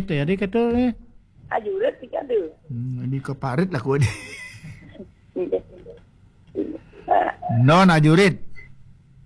tadi kata ni. Jurit tiga ada. Ini ke parit lah aku ni. Non ajurit.